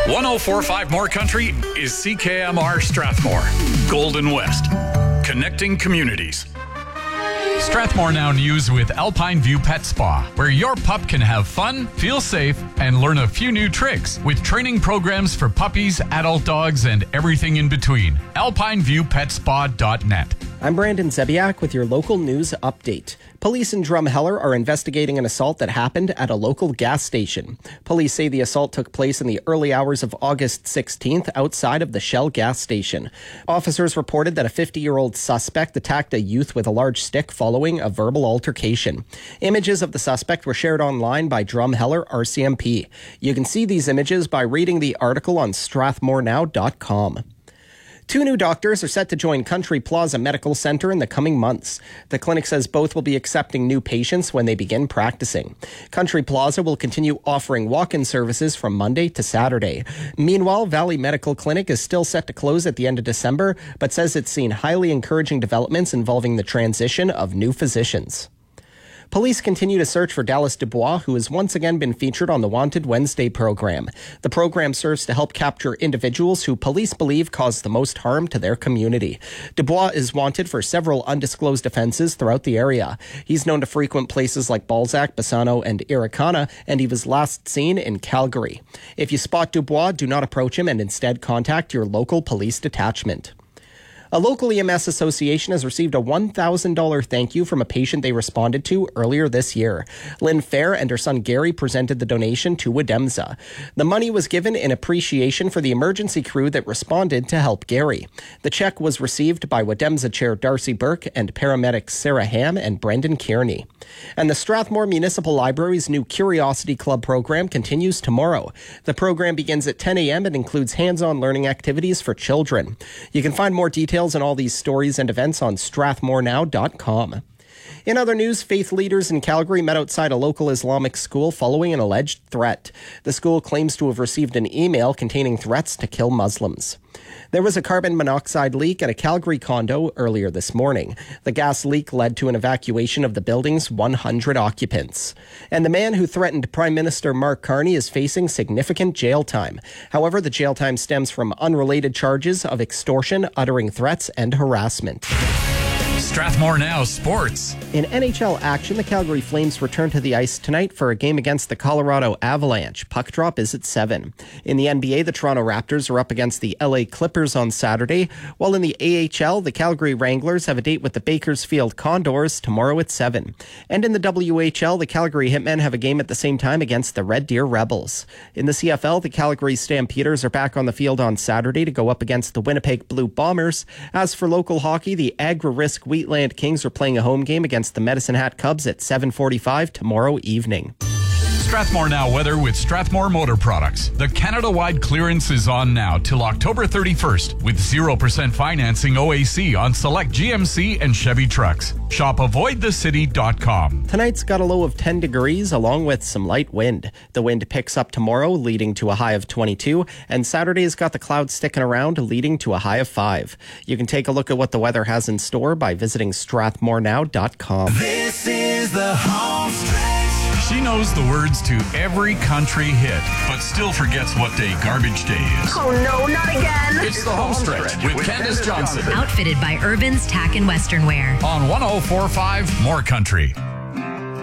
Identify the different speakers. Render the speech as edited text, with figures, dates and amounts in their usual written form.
Speaker 1: 1045 More Country is CKMR Strathmore, Golden West, connecting communities. Strathmore Now News with Alpine View Pet Spa, where your pup can have fun, feel safe, and learn a few new tricks with training programs for puppies, adult dogs, and everything in between. AlpineViewPetSpa.net.
Speaker 2: I'm Brandon Zebiak with your local news update. Police in Drumheller are investigating an assault that happened at a local gas station. Police say the assault took place in the early hours of August 16th outside of the Shell gas station. Officers reported that a 50-year-old suspect attacked a youth with a large stick following a verbal altercation. Images of the suspect were shared online by Drumheller RCMP. You can see these images by reading the article on strathmorenow.com. 2 new doctors are set to join Country Plaza Medical Center in the coming months. The clinic says both will be accepting new patients when they begin practicing. Country Plaza will continue offering walk-in services from Monday to Saturday. Meanwhile, Valley Medical Clinic is still set to close at the end of December, but says it's seen highly encouraging developments involving the transition of new physicians. Police continue to search for Dallas Dubois, who has once again been featured on the Wanted Wednesday program. The program serves to help capture individuals who police believe caused the most harm to their community. Dubois is wanted for several undisclosed offenses throughout the area. He's known to frequent places like Balzac, Bassano, and Irricana, and he was last seen in Calgary. If you spot Dubois, do not approach him and instead contact your local police detachment. A local EMS association has received a $1,000 thank you from a patient they responded to earlier this year. Lynn Fair and her son Gary presented the donation to Wademza. The money was given in appreciation for the emergency crew that responded to help Gary. The check was received by Wademza Chair Darcy Burke and paramedics Sarah Ham and Brendan Kearney. And the Strathmore Municipal Library's new Curiosity Club program continues tomorrow. The program begins at 10 a.m. and includes hands-on learning activities for children. You can find more details on all these stories and events on strathmorenow.com. In other news, faith leaders in Calgary met outside a local Islamic school following an alleged threat. The school claims to have received an email containing threats to kill Muslims. There was a carbon monoxide leak at a Calgary condo earlier this morning. The gas leak led to an evacuation of the building's 100 occupants. And the man who threatened Prime Minister Mark Carney is facing significant jail time. However, the jail time stems from unrelated charges of extortion, uttering threats, and harassment.
Speaker 1: Strathmore Now Sports.
Speaker 2: In NHL action, the Calgary Flames return to the ice tonight for a game against the Colorado Avalanche. Puck drop is at 7. In the NBA, the Toronto Raptors are up against the LA Clippers on Saturday, while in the AHL, the Calgary Wranglers have a date with the Bakersfield Condors tomorrow at 7. And in the WHL, the Calgary Hitmen have a game at the same time against the Red Deer Rebels. In the CFL, the Calgary Stampeders are back on the field on Saturday to go up against the Winnipeg Blue Bombers. As for local hockey, the Agri-Risk Wheatland Kings are playing a home game against the Medicine Hat Cubs at 7:45 tomorrow evening.
Speaker 1: Strathmore Now weather with Strathmore Motor Products. The Canada-wide clearance is on now till October 31st with 0% financing OAC on select GMC and Chevy trucks. Shop avoidthecity.com.
Speaker 2: Tonight's got a low of 10 degrees along with some light wind. The wind picks up tomorrow, leading to a high of 22, and Saturday's got the clouds sticking around, leading to a high of 5. You can take a look at what the weather has in store by visiting strathmorenow.com.
Speaker 3: This is the home stretch.
Speaker 1: She knows the words to every country hit, but still forgets what day garbage day is.
Speaker 4: Oh no, not again.
Speaker 1: It's the home stretch with Candace Johnson
Speaker 5: Outfitted by Urban's Tack and Western Wear.
Speaker 1: on 1045 More Country.